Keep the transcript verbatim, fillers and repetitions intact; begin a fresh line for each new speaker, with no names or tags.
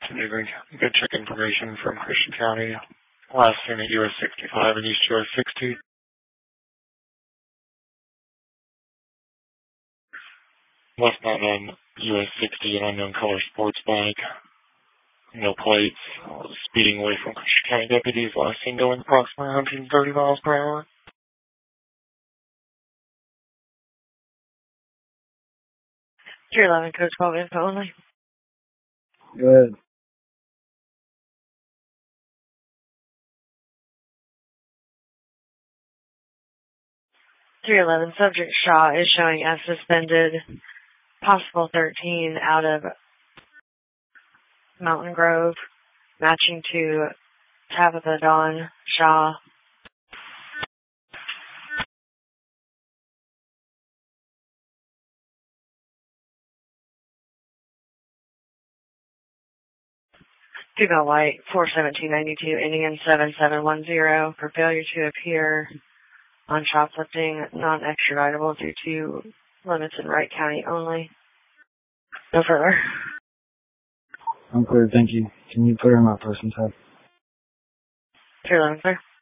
Newberry. Good check information from Christian County. Last seen at U S sixty-five and East U S sixty. Westbound on U S sixty, an unknown color sports bike. No plates. Uh, speeding away from Christian County deputies. Last seen going approximately one hundred thirty miles per hour.
three eleven, code twelve, info only.
Go ahead.
three eleven, subject Shaw is showing as suspended. Possible thirteen out of Mountain Grove, matching to Tabitha Dawn Shaw. Female white, four seventeen ninety-two, ending in seven seven one zero, for failure to appear on shoplifting, non-extraditable due to limits in Wright County only. No further.
I'm clear, thank you. Can you put her in my person's head?
three eleven, sir.